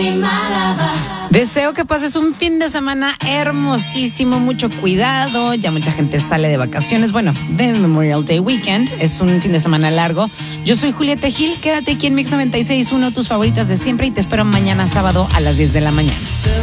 Deseo que pases un fin de semana hermosísimo, mucho cuidado, ya mucha gente sale de vacaciones, bueno, de Memorial Day Weekend, es un fin de semana largo. Yo soy Julieta Gil, quédate aquí en Mix 96.1, tus favoritas de siempre, y te espero mañana sábado a las 10 de la mañana.